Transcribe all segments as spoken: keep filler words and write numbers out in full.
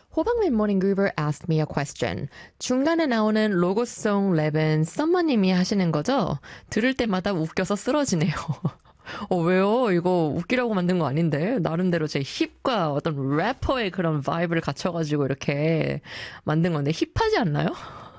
호박맨 모닝그루버 asked me a question. 중간에 나오는 로고송 랩은 썸머님이 하시는 거죠? 들을 때마다 웃겨서 쓰러지네요. 어, 왜요? 이거 웃기라고 만든 거 아닌데? 나름대로 제 힙과 어떤 래퍼의 그런 바이브를 갖춰가지고 이렇게 만든 건데 힙하지 않나요?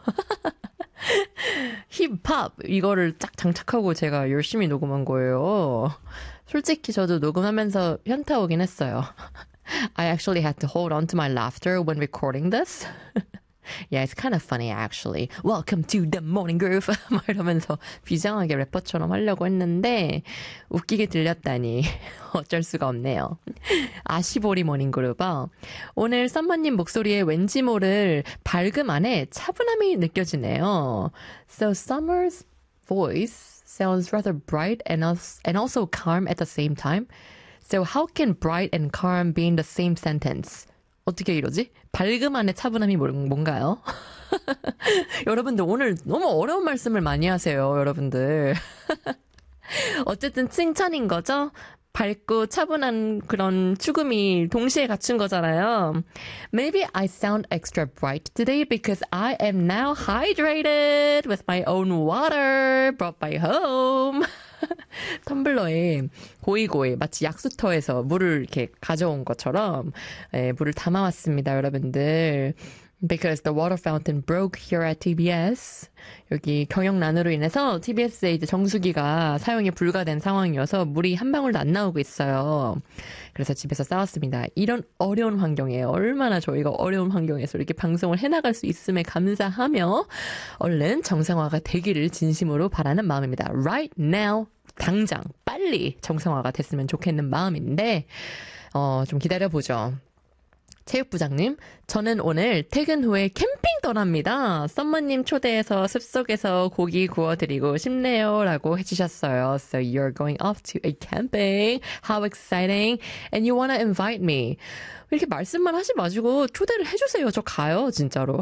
힙합 이거를 쫙 장착하고 제가 열심히 녹음한 거예요. 솔직히 저도 녹음하면서 현타 오긴 했어요. I actually had to hold on to my laughter when recording this. Yeah, it's kind of funny actually. Welcome to the morning groove. 막 이러면서 비장하게 래퍼처럼 하려고 했는데 웃기게 들렸다니 어쩔 수가 없네요. 아시보리 모닝 그루버. 오늘 썸머님 목소리에 왠지 모를 밝음 안에 차분함이 느껴지네요. So Summer's voice sounds rather bright and also, and also calm at the same time. So how can bright and calm be in the same sentence? 어떻게 이러지? 밝음 안에 차분함이 뭔가요? 여러분들 오늘 너무 어려운 말씀을 많이 하세요, 여러분들. 어쨌든 칭찬인 거죠? 밝고 차분한 그런 추금이 동시에 갖춘 거잖아요. Maybe I sound extra bright today because I am now hydrated with my own water brought by home. 텀블러에 고이고이 마치 약수터에서 물을 이렇게 가져온 것처럼 예, 물을 담아왔습니다, 여러분들. Because the water fountain broke here at 티비에스. 여기 경영난으로 인해서 티비에스에 이제 정수기가 사용이 불가된 상황이어서 물이 한 방울도 안 나오고 있어요. 그래서 집에서 싸웠습니다. 이런 어려운 환경에 얼마나 저희가 어려운 환경에서 이렇게 방송을 해나갈 수 있음에 감사하며 얼른 정상화가 되기를 진심으로 바라는 마음입니다. Right now, 당장 빨리 정상화가 됐으면 좋겠는 마음인데 어, 좀 기다려보죠. 체육부장님, 저는 오늘 퇴근 후에 캠핑 떠납니다. 썸머님 초대해서 습속에서 고기 구워드리고 싶네요. 라고 해주셨어요. So you're going off to a camping. How exciting. And you want to invite me. 이렇게 말씀만 하지 마시고 초대를 해주세요. 저 가요, 진짜로.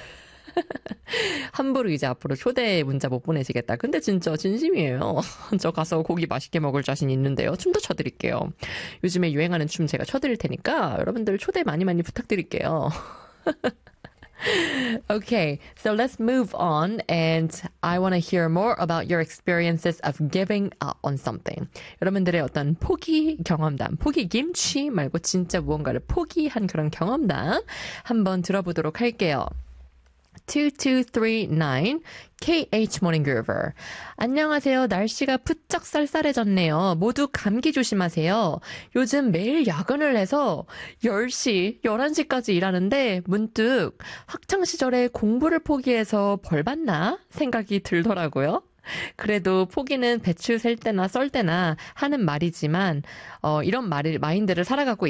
함부로 이제 앞으로 초대 문자 못 보내시겠다. 근데 진짜 진심이에요. 저 가서 고기 맛있게 먹을 자신 있는데요. 춤도 춰드릴게요. 요즘에 유행하는 춤 제가 춰드릴 테니까 여러분들 초대 많이 많이 부탁드릴게요. Okay, so let's move on and I want to hear more about your experiences of giving up on something. 여러분들의 어떤 포기 경험담, 포기 김치 말고 진짜 무언가를 포기한 그런 경험담 한번 들어보도록 할게요. 이이삼구 케이에이치 Morning Groover. 안녕하세요. 날씨가 부쩍 쌀쌀해졌네요. 모두 감기 조심하세요. 요즘 매일 야근을 해서 열 시, 열한 시까지 일하는데 문득 학창시절에 공부를 포기해서 벌 받나 생각이 들더라고요. 그래도 포기는 배추 셀 때나 썰 때나 하는 말이지만 어, 이런 말을 마인드를 살아가고